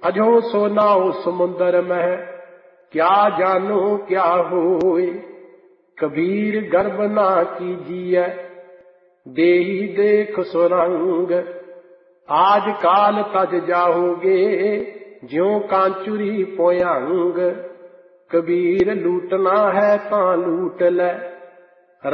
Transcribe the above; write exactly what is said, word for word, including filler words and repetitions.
अजो सो नाव समुंदर में, क्या जानो क्या होए। कबीर गर्व ना कीजिए, देही देख सुरंग। आज काल तज जाओगे, ज्यों कांचुरी पोयांग। कबीर लूटना है तां लूट ले,